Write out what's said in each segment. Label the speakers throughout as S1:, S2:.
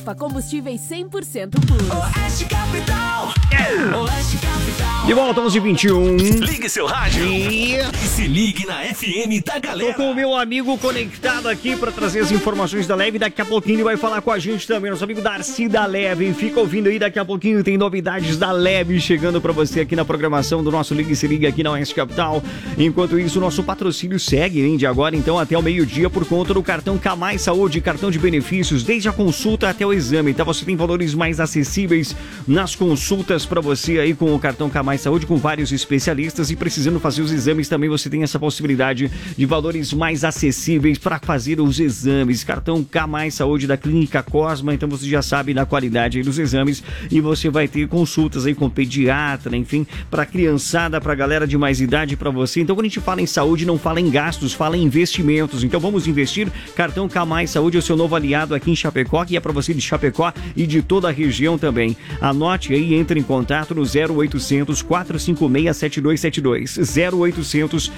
S1: Combustíveis 100% puros.
S2: Oeste Capital. Oeste Capital.
S3: De volta, 11h21.
S2: Ligue seu rádio e se ligue na FM da galera.
S3: Tô com o meu amigo conectado aqui pra trazer as informações da Leve. Daqui a pouquinho ele vai falar com a gente também. Nosso amigo Darcy da Leve. Fica ouvindo aí, daqui a pouquinho tem novidades da Leve chegando pra você aqui na programação do nosso Ligue e se Ligue aqui na Oeste Capital. Enquanto isso, o nosso patrocínio segue, hein, de agora então até o meio-dia por conta do cartão Camai Saúde, cartão de benefícios, desde a consulta até o exame, então você tem valores mais acessíveis nas consultas para você aí com o cartão Camai Saúde, com vários especialistas, e precisando fazer os exames também você tem essa possibilidade de valores mais acessíveis para fazer os exames. Cartão Camai Saúde da Clínica Cosma, então você já sabe da qualidade aí dos exames e você vai ter consultas aí com pediatra, enfim, para criançada, para galera de mais idade, para você. Então quando a gente fala em saúde, não fala em gastos, fala em investimentos. Então vamos investir. Cartão Camai Saúde é o seu novo aliado aqui em Chapecó, que é para você de Chapecó e de toda a região também. Anote aí, entre em contato no 0800 456 7272. 0800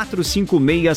S3: 456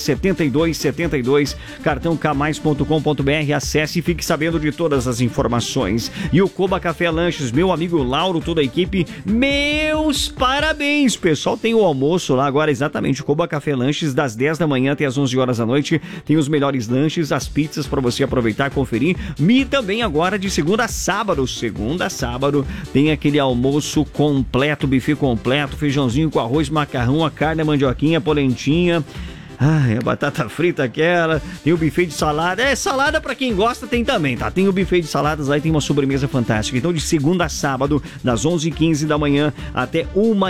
S3: 7272. cartãocamais.com.br. Acesse e fique sabendo de todas as informações. E o Coba Café Lanches, meu amigo Lauro, toda a equipe, meus parabéns. O pessoal tem o almoço lá agora, exatamente. Coba Café Lanches, das 10 da manhã até as 11 horas da noite. Tem os melhores lanches, as pizzas para você aproveitar, conferir. E também agora de segunda a sábado. Segunda a sábado tem aquele almoço completo, buffet completo, feijãozinho com arroz, macarrão, a carne, a mandioquinha, a polentinha. Ai, a batata frita aquela, tem o buffet de salada, salada pra quem gosta tem também, tá? Tem o buffet de saladas lá e tem uma sobremesa fantástica. Então de segunda a sábado, das 11h15 da manhã até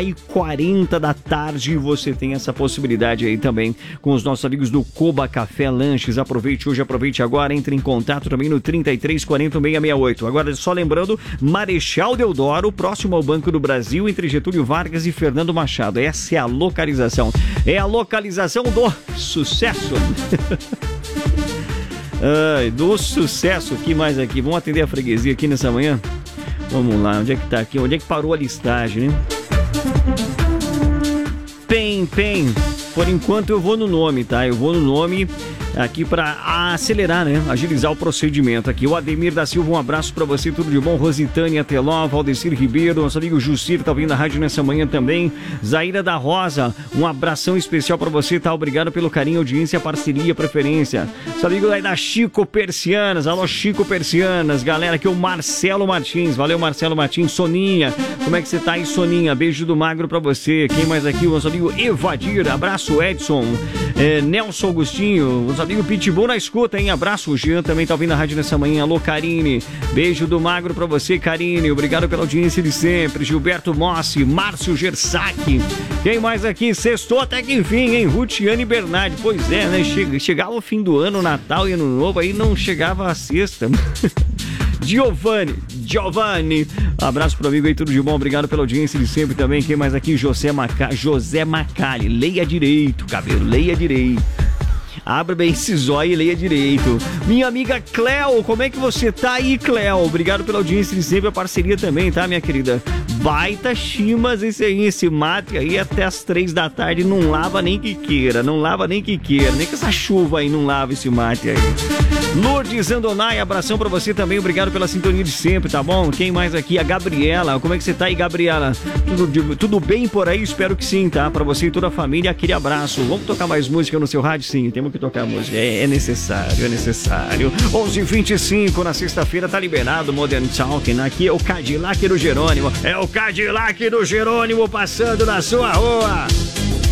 S3: 1h40 da tarde, você tem essa possibilidade aí também com os nossos amigos do Coba Café Lanches. Aproveite hoje, aproveite agora, entre em contato também no 3340-668. Agora só lembrando, Marechal Deodoro, próximo ao Banco do Brasil, entre Getúlio Vargas e Fernando Machado. Essa é a localização. É a localização do sucesso. Ai, do sucesso. O que mais aqui? Vamos atender a freguesia aqui nessa manhã? Vamos lá, onde é que tá aqui? Onde é que parou a listagem, né? PEN. Por enquanto eu vou no nome, tá? Eu vou no nome aqui para acelerar, né? Agilizar o procedimento aqui. O Ademir da Silva, um abraço para você, tudo de bom. Rositânia Teló, Valdecir Ribeiro, nosso amigo Jucir tá vindo na rádio nessa manhã também. Zaira da Rosa, um abração especial para você, tá? Obrigado pelo carinho, audiência, parceria, preferência. Nosso amigo aí da Chico Persianas, alô Chico Persianas, galera, aqui o Marcelo Martins, valeu Marcelo Martins. Soninha, como é que você tá aí, Soninha? Beijo do magro para você. Quem mais aqui? O nosso amigo Evadir, abraço Edson, Nelson Agostinho, nosso amigo Pitbull na escuta, hein? Abraço, o Jean também tá ouvindo a rádio nessa manhã. Alô, Karine. Beijo do magro pra você, Karine. Obrigado pela audiência de sempre. Gilberto Mossi, Márcio Gersac. Quem mais aqui? Sextou até que enfim, hein? Rutiane Bernardi. Pois é, né? Chegava o fim do ano, Natal e Ano Novo, aí não chegava a sexta. Giovanni, abraço pro amigo aí, tudo de bom, obrigado pela audiência de sempre também. Quem mais aqui? José Macali, leia direito, cabelo, leia direito. Abra bem esse zóio e leia direito. Minha amiga Cleo, como é que você tá aí, Cleo? Obrigado pela audiência de sempre, a parceria também, tá, minha querida? Baita chimas esse mate aí até as 3 da tarde, não lava nem que queira, nem que essa chuva aí não lava esse mate aí. Lourdes Andonai, abração pra você também, obrigado pela sintonia de sempre, tá bom? Quem mais aqui? A Gabriela, como é que você tá aí, Gabriela? Tudo bem por aí? Espero que sim, tá? Pra você e toda a família, aquele abraço. Vamos tocar mais música no seu rádio? Sim, temos que tocar música, é necessário. 11h25 na sexta-feira, tá liberado o Modern Talking, aqui é o Cadillac do Jerônimo, passando na sua rua.